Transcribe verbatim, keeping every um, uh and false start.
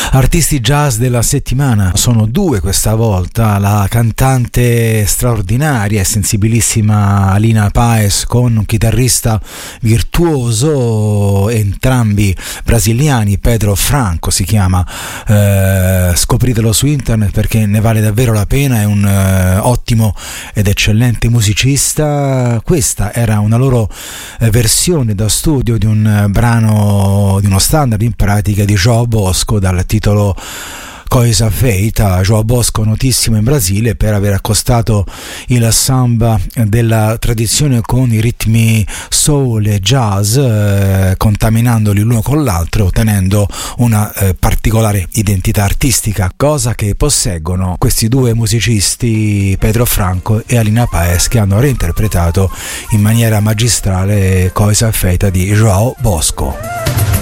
Artisti jazz della settimana sono due questa volta: la cantante straordinaria e sensibilissima Alina Paes con un chitarrista virtuoso, entrambi brasiliani, Pedro Franco si chiama, eh, scopritelo su internet perché ne vale davvero la pena, è un eh, ottimo ed eccellente musicista. Questa era una loro eh, versione da studio di un eh, brano, di uno standard in pratica di João Bosco dal titolo Coisa Feita. João Bosco, notissimo in Brasile per aver accostato il samba della tradizione con i ritmi soul e jazz, eh, contaminandoli l'uno con l'altro, ottenendo una eh, particolare identità artistica, cosa che posseggono questi due musicisti, Pedro Franco e Alina Paes, che hanno reinterpretato in maniera magistrale Coisa Feita di João Bosco.